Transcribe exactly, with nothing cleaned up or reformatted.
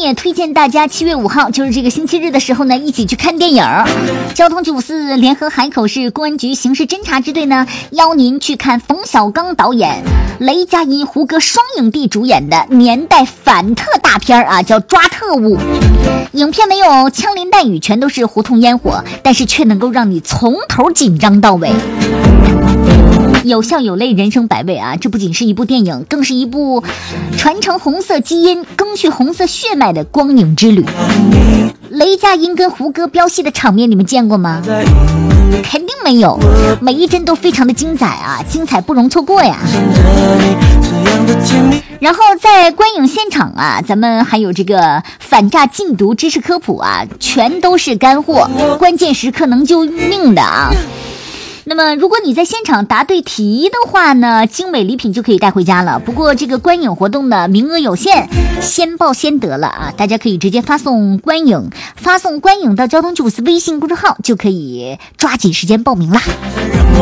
也推荐大家七月五号，就是这个星期日的时候呢，一起去看电影。交通九五四联合海口市公安局刑事侦查支队呢，邀您去看冯小刚导演、雷佳音、胡歌双影帝主演的年代反特大片啊，叫《抓特务》。影片没有枪林弹雨，全都是胡同烟火，但是却能够让你从头紧张到尾。有笑有泪，人生百味啊！这不仅是一部电影，更是一部传承红色基因、赓续红色血脉的光影之旅。雷佳音跟胡歌飙戏的场面，你们见过吗？肯定没有，每一帧都非常的精彩啊，精彩不容错过呀。然后在观影现场啊，咱们还有这个反诈禁毒知识科普啊，全都是干货，关键时刻能救命的啊。那么如果你在现场答对题的话呢，精美礼品就可以带回家了。不过这个观影活动呢，名额有限，先报先得了啊！大家可以直接发送观影发送观影到交通九五四微信公众号，就可以抓紧时间报名啦。